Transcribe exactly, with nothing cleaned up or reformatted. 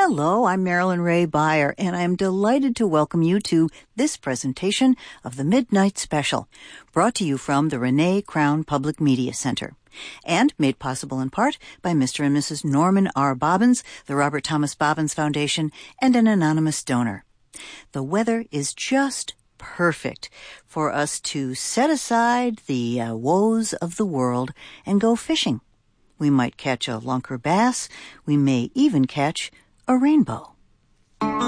Hello, I'm Marilyn Ray Beyer, and I'm delighted to welcome you to this presentation of the Midnight Special, brought to you from the Renee Crown Public Media Center, and made possible in part by Mister and Missus Norman R. Bobbins, the Robert Thomas Bobbins Foundation, and an anonymous donor. The weather is just perfect for us to set aside the uh, woes of the world and go fishing. We might catch a lunker bass. We may even catch a rainbow.